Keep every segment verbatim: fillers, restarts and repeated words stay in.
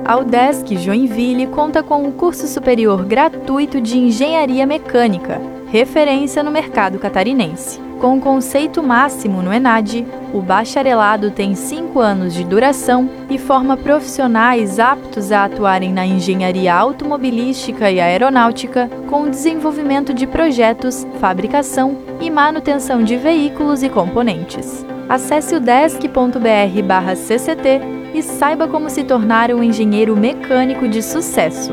A UDESC Joinville conta com um curso superior gratuito de Engenharia Mecânica, referência no mercado catarinense. Com o conceito máximo no ENAD, o bacharelado tem cinco anos de duração e forma profissionais aptos a atuarem na engenharia automobilística e aeronáutica, com desenvolvimento de projetos, fabricação e manutenção de veículos e componentes. Acesse udesc ponto br barra C C T e saiba como se tornar um engenheiro mecânico de sucesso.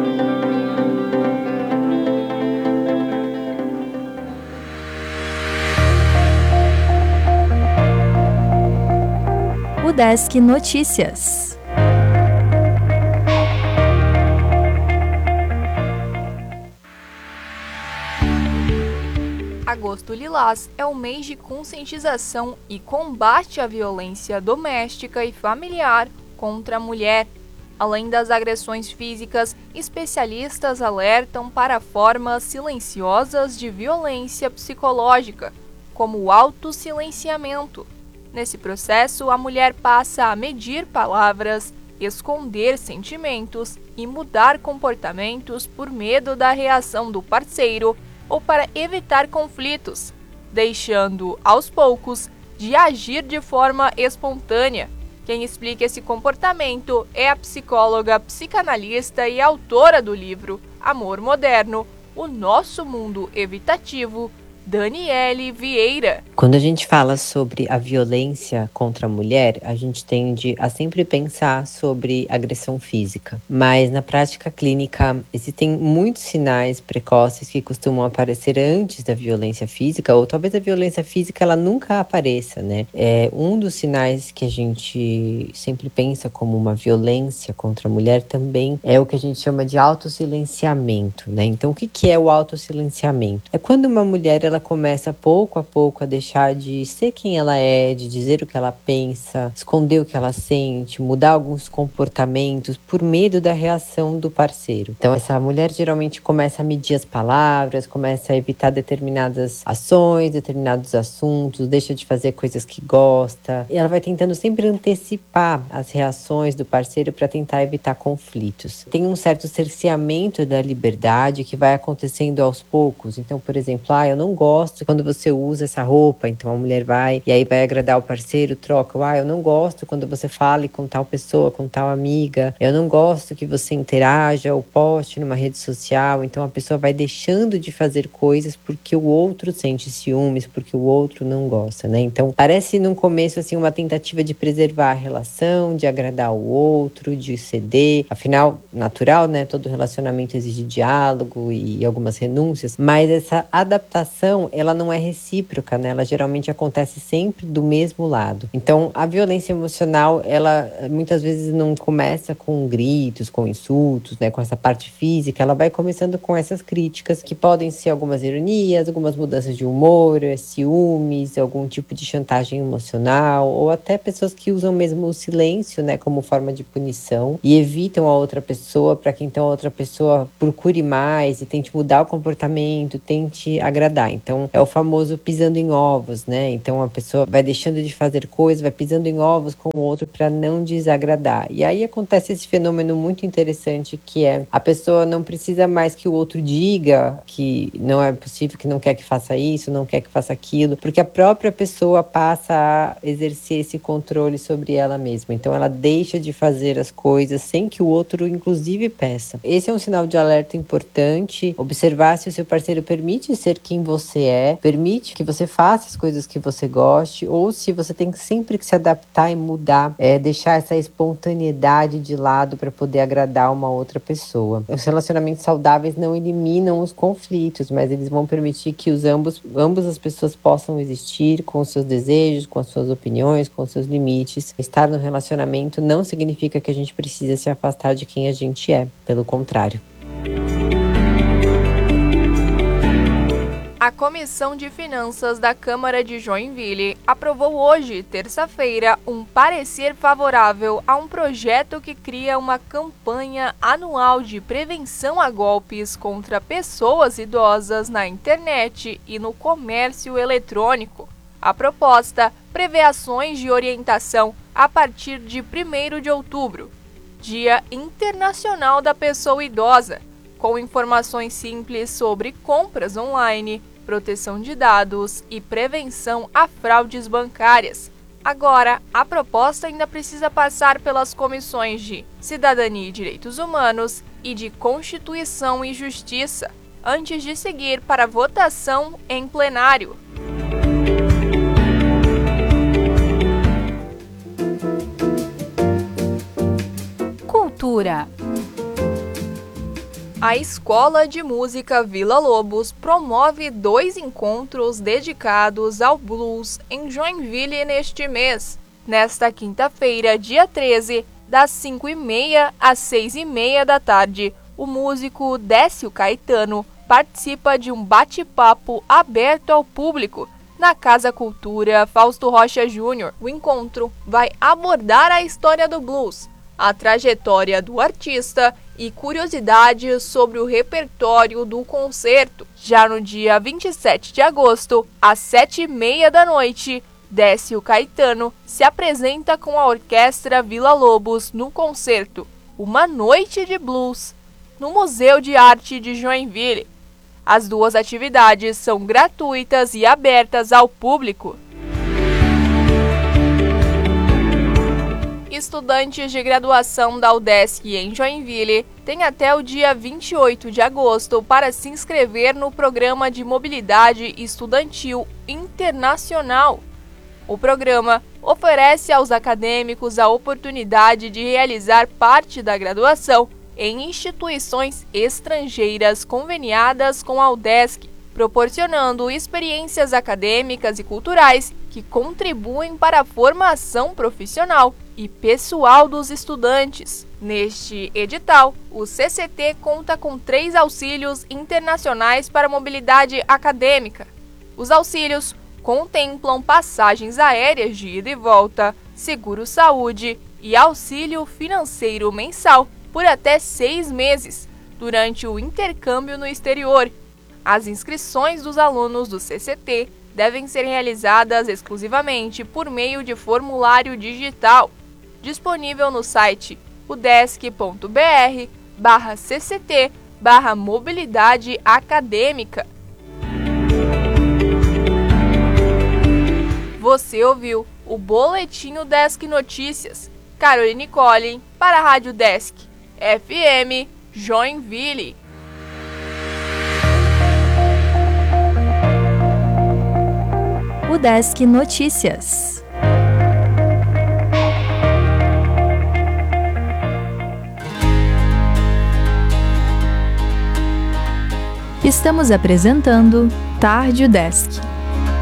UDESC Notícias. Agosto Lilás é o mês de conscientização e combate à violência doméstica e familiar contra a mulher. Além das agressões físicas, especialistas alertam para formas silenciosas de violência psicológica, como o autossilenciamento. Nesse processo, a mulher passa a medir palavras, esconder sentimentos e mudar comportamentos por medo da reação do parceiro ou para evitar conflitos, deixando, aos poucos, de agir de forma espontânea. Quem explica esse comportamento é a psicóloga, psicanalista e autora do livro Amor Moderno, O Nosso Mundo Evitativo, Daniele Vieira. Quando a gente fala sobre a violência contra a mulher, a gente tende a sempre pensar sobre agressão física. Mas na prática clínica, existem muitos sinais precoces que costumam aparecer antes da violência física, ou talvez a violência física ela nunca apareça, né? É, um dos sinais que a gente sempre pensa como uma violência contra a mulher também é o que a gente chama de autossilenciamento, né? Então, o que que é o autossilenciamento? É quando uma mulher ela começa pouco a pouco a deixar de ser quem ela é, de dizer o que ela pensa, esconder o que ela sente, mudar alguns comportamentos por medo da reação do parceiro. Então essa mulher geralmente começa a medir as palavras, começa a evitar determinadas ações, determinados assuntos, deixa de fazer coisas que gosta, e ela vai tentando sempre antecipar as reações do parceiro para tentar evitar conflitos. Tem um certo cerceamento da liberdade que vai acontecendo aos poucos. Então, por exemplo, ah, eu não gosto gosto quando você usa essa roupa, então a mulher vai e aí vai agradar o parceiro, troca, ah, eu não gosto quando você fale com tal pessoa, com tal amiga, eu não gosto que você interaja ou poste numa rede social, então a pessoa vai deixando de fazer coisas porque o outro sente ciúmes, porque o outro não gosta, né? Então parece num começo assim uma tentativa de preservar a relação, de agradar o outro, de ceder, afinal, natural, né? Todo relacionamento exige diálogo e algumas renúncias, mas essa adaptação ela não é recíproca, né? Ela geralmente acontece sempre do mesmo lado. Então, a violência emocional, ela muitas vezes não começa com gritos, com insultos, né? Com essa parte física, ela vai começando com essas críticas, que podem ser algumas ironias, algumas mudanças de humor, ciúmes, algum tipo de chantagem emocional, ou até pessoas que usam mesmo o silêncio, né? Como forma de punição e evitam a outra pessoa para que então a outra pessoa procure mais e tente mudar o comportamento, tente agradar. Então, é o famoso pisando em ovos, né? Então, a pessoa vai deixando de fazer coisas, vai pisando em ovos com o outro para não desagradar. E aí acontece esse fenômeno muito interessante que é a pessoa não precisa mais que o outro diga que não é possível, que não quer que faça isso, não quer que faça aquilo, porque a própria pessoa passa a exercer esse controle sobre ela mesma. Então, ela deixa de fazer as coisas sem que o outro, inclusive, peça. Esse é um sinal de alerta importante. Observar se o seu parceiro permite ser quem você é, permite que você faça as coisas que você goste, ou se você tem sempre que se adaptar e mudar, é, deixar essa espontaneidade de lado para poder agradar uma outra pessoa. Os relacionamentos saudáveis não eliminam os conflitos, mas eles vão permitir que os ambos, ambas as pessoas possam existir com os seus desejos, com as suas opiniões, com os seus limites. Estar no relacionamento não significa que a gente precisa se afastar de quem a gente é, pelo contrário. A Comissão de Finanças da Câmara de Joinville aprovou hoje, terça-feira, um parecer favorável a um projeto que cria uma campanha anual de prevenção a golpes contra pessoas idosas na internet e no comércio eletrônico. A proposta prevê ações de orientação a partir de primeiro de outubro. Dia Internacional da Pessoa Idosa, com informações simples sobre compras online, proteção de dados e prevenção a fraudes bancárias. Agora, a proposta ainda precisa passar pelas comissões de Cidadania e Direitos Humanos e de Constituição e Justiça, antes de seguir para votação em plenário. Cultura. A Escola de Música Vila Lobos promove dois encontros dedicados ao blues em Joinville neste mês. Nesta quinta-feira, dia treze, das cinco e meia às seis e meia da tarde, o músico Décio Caetano participa de um bate-papo aberto ao público na Casa Cultura Fausto Rocha Júnior. O encontro vai abordar a história do blues, a trajetória do artista e curiosidades sobre o repertório do concerto. Já no dia vinte e sete de agosto, às sete e meia da noite, Décio Caetano se apresenta com a Orquestra Vila Lobos no concerto Uma Noite de Blues, no Museu de Arte de Joinville. As duas atividades são gratuitas e abertas ao público. Estudantes de graduação da UDESC em Joinville têm até o dia vinte e oito de agosto para se inscrever no Programa de Mobilidade Estudantil Internacional. O programa oferece aos acadêmicos a oportunidade de realizar parte da graduação em instituições estrangeiras conveniadas com a UDESC, proporcionando experiências acadêmicas e culturais que contribuem para a formação profissional e pessoal dos estudantes. Neste edital, o C C T conta com três auxílios internacionais para mobilidade acadêmica. Os auxílios contemplam passagens aéreas de ida e volta, seguro-saúde e auxílio financeiro mensal por até seis meses, durante o intercâmbio no exterior. As inscrições dos alunos do C C T devem ser realizadas exclusivamente por meio de formulário digital, disponível no site udesc.br barra cct barra mobilidade acadêmica. Você ouviu o Boletim UDESC Notícias. Caroline Collin para a Rádio UDESC F M Joinville. UDESC Notícias. Estamos apresentando Tarde UDESC.